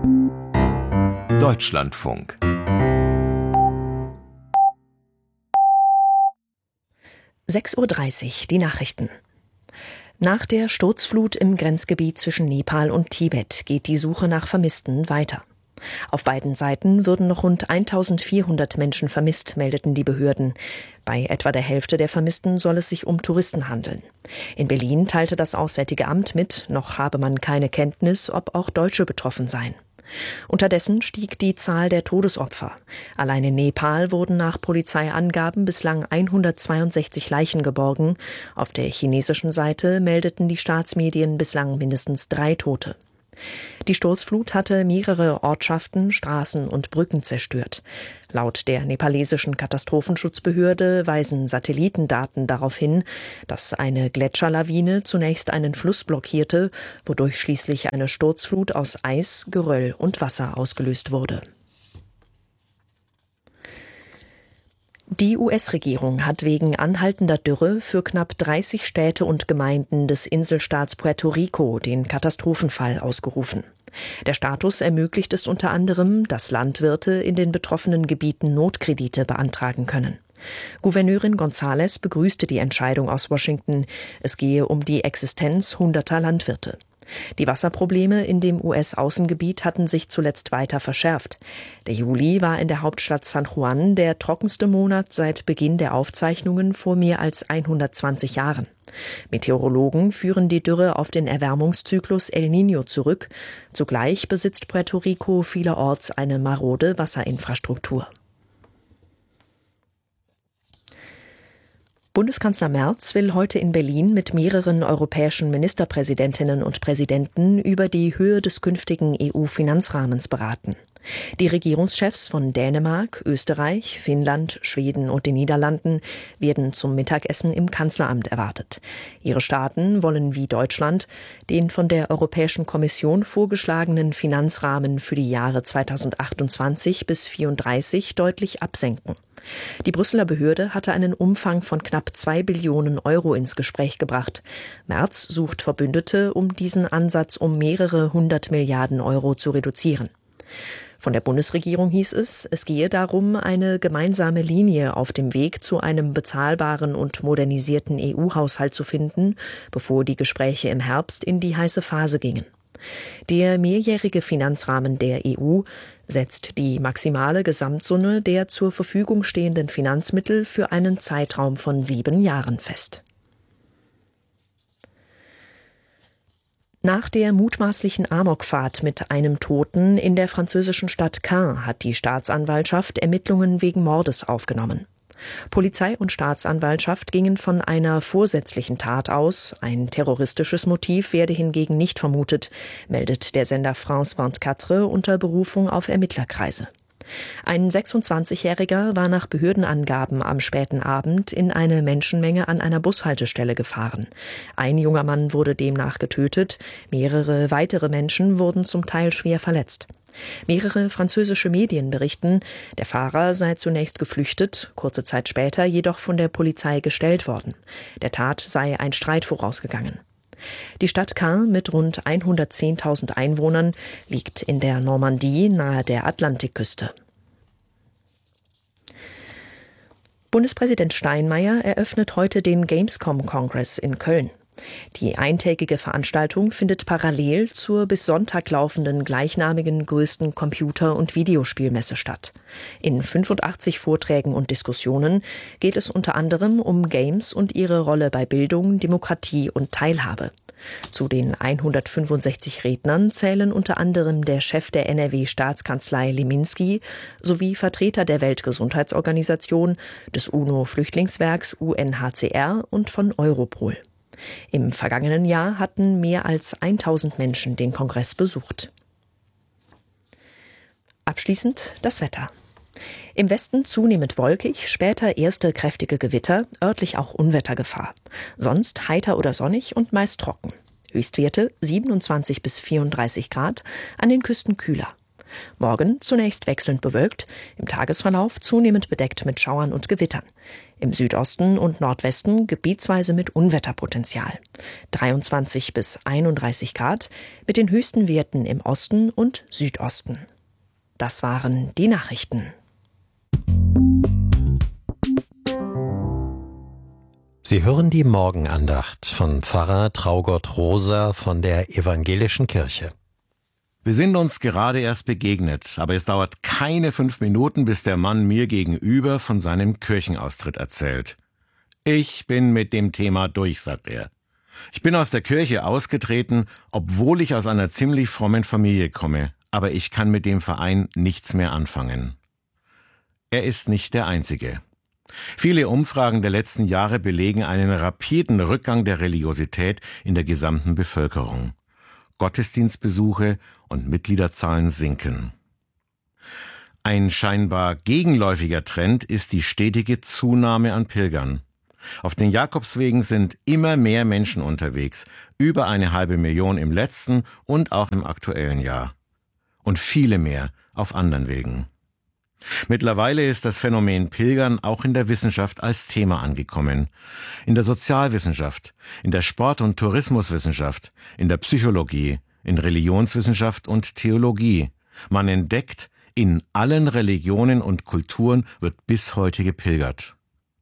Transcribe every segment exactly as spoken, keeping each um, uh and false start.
Deutschlandfunk. sechs Uhr dreißig, die Nachrichten. Nach der Sturzflut im Grenzgebiet zwischen Nepal und Tibet geht die Suche nach Vermissten weiter. Auf beiden Seiten würden noch rund eintausendvierhundert Menschen vermisst, meldeten die Behörden. Bei etwa der Hälfte der Vermissten soll es sich um Touristen handeln. In Berlin teilte das Auswärtige Amt mit, noch habe man keine Kenntnis, ob auch Deutsche betroffen seien. Unterdessen stieg die Zahl der Todesopfer. Allein in Nepal wurden nach Polizeiangaben bislang hundertzweiundsechzig Leichen geborgen. Auf der chinesischen Seite meldeten die Staatsmedien bislang mindestens drei Tote. Die Sturzflut hatte mehrere Ortschaften, Straßen und Brücken zerstört. Laut der nepalesischen Katastrophenschutzbehörde weisen Satellitendaten darauf hin, dass eine Gletscherlawine zunächst einen Fluss blockierte, wodurch schließlich eine Sturzflut aus Eis, Geröll und Wasser ausgelöst wurde. Die U S-Regierung hat wegen anhaltender Dürre für knapp dreißig Städte und Gemeinden des Inselstaats Puerto Rico den Katastrophenfall ausgerufen. Der Status ermöglicht es unter anderem, dass Landwirte in den betroffenen Gebieten Notkredite beantragen können. Gouverneurin González begrüßte die Entscheidung aus Washington. Es gehe um die Existenz hunderter Landwirte. Die Wasserprobleme in dem U S-Außengebiet hatten sich zuletzt weiter verschärft. Der Juli war in der Hauptstadt San Juan der trockenste Monat seit Beginn der Aufzeichnungen vor mehr als hundertzwanzig Jahren. Meteorologen führen die Dürre auf den Erwärmungszyklus El Niño zurück. Zugleich besitzt Puerto Rico vielerorts eine marode Wasserinfrastruktur. Bundeskanzler Merz will heute in Berlin mit mehreren europäischen Ministerpräsidentinnen und Präsidenten über die Höhe des künftigen E U-Finanzrahmens beraten. Die Regierungschefs von Dänemark, Österreich, Finnland, Schweden und den Niederlanden werden zum Mittagessen im Kanzleramt erwartet. Ihre Staaten wollen wie Deutschland den von der Europäischen Kommission vorgeschlagenen Finanzrahmen für die Jahre zweitausendachtundzwanzig bis zweitausendvierunddreißig deutlich absenken. Die Brüsseler Behörde hatte einen Umfang von knapp zwei Billionen Euro ins Gespräch gebracht. Merz sucht Verbündete, um diesen Ansatz um mehrere hundert Milliarden Euro zu reduzieren. Von der Bundesregierung hieß es, es gehe darum, eine gemeinsame Linie auf dem Weg zu einem bezahlbaren und modernisierten E U-Haushalt zu finden, bevor die Gespräche im Herbst in die heiße Phase gingen. Der mehrjährige Finanzrahmen der E U setzt die maximale Gesamtsumme der zur Verfügung stehenden Finanzmittel für einen Zeitraum von sieben Jahren fest. Nach der mutmaßlichen Amokfahrt mit einem Toten in der französischen Stadt Caen hat die Staatsanwaltschaft Ermittlungen wegen Mordes aufgenommen. Polizei und Staatsanwaltschaft gingen von einer vorsätzlichen Tat aus. Ein terroristisches Motiv werde hingegen nicht vermutet, meldet der Sender France vierundzwanzig unter Berufung auf Ermittlerkreise. Ein sechsundzwanzigjähriger war nach Behördenangaben am späten Abend in eine Menschenmenge an einer Bushaltestelle gefahren. Ein junger Mann wurde demnach getötet, mehrere weitere Menschen wurden zum Teil schwer verletzt. Mehrere französische Medien berichten, der Fahrer sei zunächst geflüchtet, kurze Zeit später jedoch von der Polizei gestellt worden. Der Tat sei ein Streit vorausgegangen. Die Stadt Caen mit rund hundertzehntausend Einwohnern liegt in der Normandie nahe der Atlantikküste. Bundespräsident Steinmeier eröffnet heute den Gamescom-Kongress in Köln. Die eintägige Veranstaltung findet parallel zur bis Sonntag laufenden gleichnamigen größten Computer- und Videospielmesse statt. In fünfundachtzig Vorträgen und Diskussionen geht es unter anderem um Games und ihre Rolle bei Bildung, Demokratie und Teilhabe. Zu den hundertfünfundsechzig Rednern zählen unter anderem der Chef der N R W-Staatskanzlei Leminski sowie Vertreter der Weltgesundheitsorganisation, des UNO-Flüchtlingswerks U N H C R und von Europol. Im vergangenen Jahr hatten mehr als tausend Menschen den Kongress besucht. Abschließend das Wetter. Im Westen zunehmend wolkig, später erste kräftige Gewitter, örtlich auch Unwettergefahr. Sonst heiter oder sonnig und meist trocken. Höchstwerte siebenundzwanzig bis vierunddreißig Grad, an den Küsten kühler. Morgen zunächst wechselnd bewölkt, im Tagesverlauf zunehmend bedeckt mit Schauern und Gewittern. Im Südosten und Nordwesten gebietsweise mit Unwetterpotenzial. dreiundzwanzig bis einunddreißig Grad mit den höchsten Werten im Osten und Südosten. Das waren die Nachrichten. Sie hören die Morgenandacht von Pfarrer Traugott Rosa von der Evangelischen Kirche. Wir sind uns gerade erst begegnet, aber es dauert keine fünf Minuten, bis der Mann mir gegenüber von seinem Kirchenaustritt erzählt. Ich bin mit dem Thema durch, sagt er. Ich bin aus der Kirche ausgetreten, obwohl ich aus einer ziemlich frommen Familie komme, aber ich kann mit dem Verein nichts mehr anfangen. Er ist nicht der Einzige. Viele Umfragen der letzten Jahre belegen einen rapiden Rückgang der Religiosität in der gesamten Bevölkerung. Gottesdienstbesuche und Mitgliederzahlen sinken. Ein scheinbar gegenläufiger Trend ist die stetige Zunahme an Pilgern. Auf den Jakobswegen sind immer mehr Menschen unterwegs, über eine halbe Million im letzten und auch im aktuellen Jahr. Und viele mehr auf anderen Wegen. Mittlerweile ist das Phänomen Pilgern auch in der Wissenschaft als Thema angekommen. In der Sozialwissenschaft, in der Sport- und Tourismuswissenschaft, in der Psychologie, in Religionswissenschaft und Theologie. Man entdeckt, in allen Religionen und Kulturen wird bis heute gepilgert.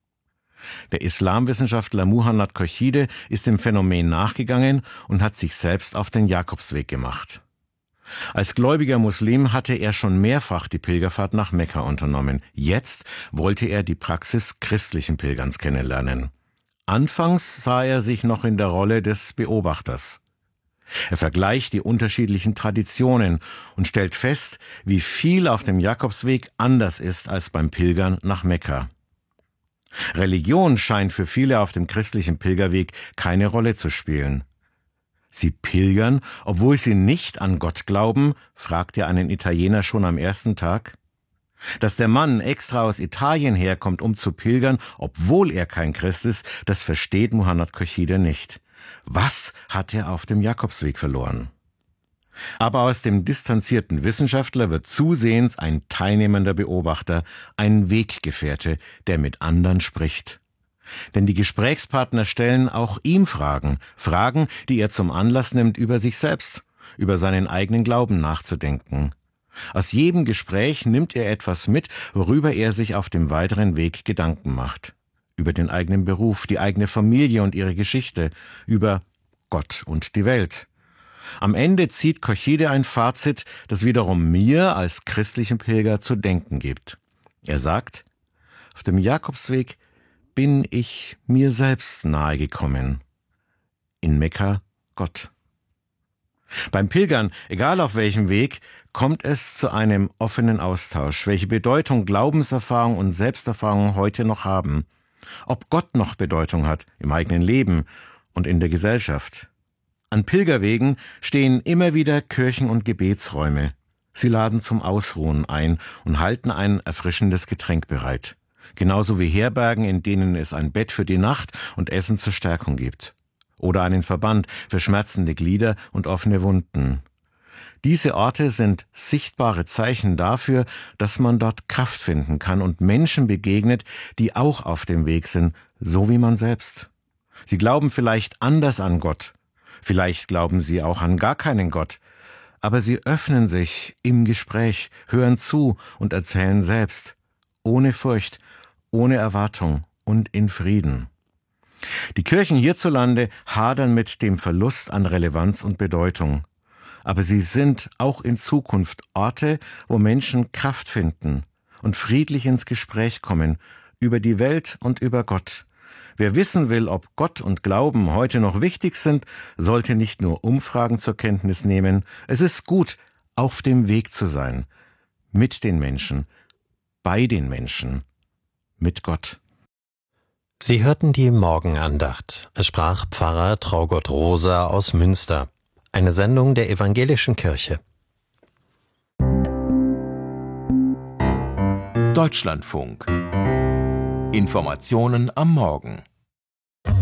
Der Islamwissenschaftler Muhannad Khorside ist dem Phänomen nachgegangen und hat sich selbst auf den Jakobsweg gemacht. Als gläubiger Muslim hatte er schon mehrfach die Pilgerfahrt nach Mekka unternommen. Jetzt wollte er die Praxis christlichen Pilgerns kennenlernen. Anfangs sah er sich noch in der Rolle des Beobachters. Er vergleicht die unterschiedlichen Traditionen und stellt fest, wie viel auf dem Jakobsweg anders ist als beim Pilgern nach Mekka. Religion scheint für viele auf dem christlichen Pilgerweg keine Rolle zu spielen. Sie pilgern, obwohl sie nicht an Gott glauben, fragte einen Italiener schon am ersten Tag. Dass der Mann extra aus Italien herkommt, um zu pilgern, obwohl er kein Christ ist, das versteht Muhannad Khorside nicht. Was hat er auf dem Jakobsweg verloren? Aber aus dem distanzierten Wissenschaftler wird zusehends ein teilnehmender Beobachter, ein Weggefährte, der mit anderen spricht. Denn die Gesprächspartner stellen auch ihm Fragen, Fragen, die er zum Anlass nimmt, über sich selbst, über seinen eigenen Glauben nachzudenken. Aus jedem Gespräch nimmt er etwas mit, worüber er sich auf dem weiteren Weg Gedanken macht. Über den eigenen Beruf, die eigene Familie und ihre Geschichte, über Gott und die Welt. Am Ende zieht Khorside ein Fazit, das wiederum mir als christlichen Pilger zu denken gibt. Er sagt, auf dem Jakobsweg bin ich mir selbst nahe gekommen. In Mekka Gott. Beim Pilgern, egal auf welchem Weg, kommt es zu einem offenen Austausch, welche Bedeutung Glaubenserfahrung und Selbsterfahrung heute noch haben. Ob Gott noch Bedeutung hat im eigenen Leben und in der Gesellschaft. An Pilgerwegen stehen immer wieder Kirchen und Gebetsräume. Sie laden zum Ausruhen ein und halten ein erfrischendes Getränk bereit. Genauso wie Herbergen, in denen es ein Bett für die Nacht und Essen zur Stärkung gibt. Oder einen Verband für schmerzende Glieder und offene Wunden. Diese Orte sind sichtbare Zeichen dafür, dass man dort Kraft finden kann und Menschen begegnet, die auch auf dem Weg sind, so wie man selbst. Sie glauben vielleicht anders an Gott. Vielleicht glauben sie auch an gar keinen Gott. Aber sie öffnen sich im Gespräch, hören zu und erzählen selbst. Ohne Furcht, ohne Erwartung und in Frieden. Die Kirchen hierzulande hadern mit dem Verlust an Relevanz und Bedeutung. Aber sie sind auch in Zukunft Orte, wo Menschen Kraft finden und friedlich ins Gespräch kommen über die Welt und über Gott. Wer wissen will, ob Gott und Glauben heute noch wichtig sind, sollte nicht nur Umfragen zur Kenntnis nehmen. Es ist gut, auf dem Weg zu sein. Mit den Menschen, bei den Menschen, mit Gott. Sie hörten die Morgenandacht. Es sprach Pfarrer Traugott Rosa aus Münster. Eine Sendung der Evangelischen Kirche. Deutschlandfunk. Informationen am Morgen.